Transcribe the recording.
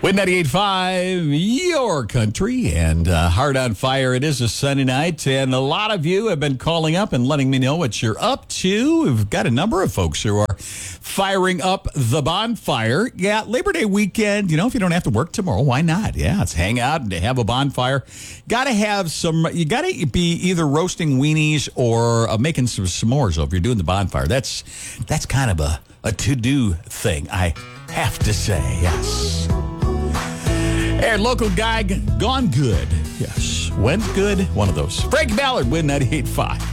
With 98.5, your country, and Heart on Fire. It is a Sunday night, and a lot of you have been calling up and letting me know what you're up to. We've got a number of folks who are firing up the bonfire. Yeah, Labor Day weekend, if you don't have to work tomorrow, why not? Yeah, let's hang out and have a bonfire. Got to have you got to be either roasting weenies or making some s'mores if you're doing the bonfire. That's kind of a to-do thing, I have to say, yes. Hey, local guy gone good. Yes. Went good. One of those. Frank Ballard, Win 98.5.